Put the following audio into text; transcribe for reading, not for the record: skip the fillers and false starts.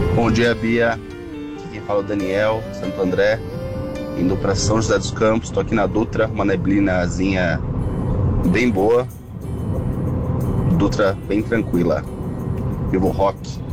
Bom dia, Bia. Aqui quem fala é o Daniel, Santo André, indo para São José dos Campos. Tô aqui na Dutra, uma neblinazinha bem boa. Dutra bem tranquila. Vivo rock.